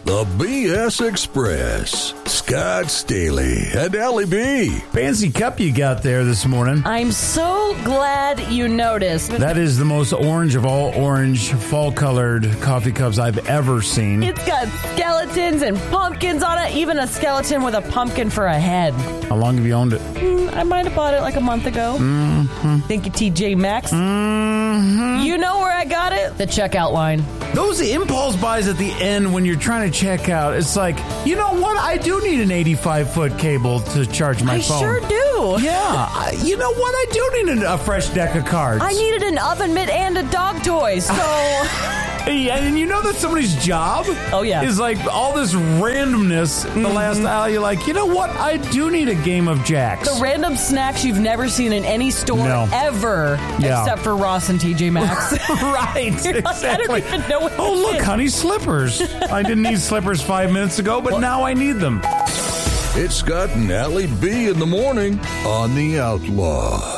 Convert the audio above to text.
The BS Express. Scott Staley and Ellie B. Fancy cup you got there this morning. I'm so glad you noticed. That is the most orange of all orange, fall-colored coffee cups I've ever seen. It's got skeletons and pumpkins on it, even a skeleton with a pumpkin for a head. How long have you owned it? I might have bought it like a month ago. Thank you, TJ Maxx. You know where I got it? The checkout line. Those impulse buys at the end when you're trying to check out, it's like, you know what? I do need an 85-foot cable to charge my phone. I sure do. Yeah. You know what? I do need a fresh deck of cards. I needed an oven mitt and a dog toy, so... And you know that somebody's job is like all this randomness in the last hour. You're like, you know what? I do need a game of jacks. The random snacks you've never seen in any store ever, except for Ross and TJ Maxx. Right, You're exactly. Like, I don't even know what look, honey, slippers. I didn't need slippers 5 minutes ago, but now I need them. It's Scott and Ellie B in the morning on The Outlaw.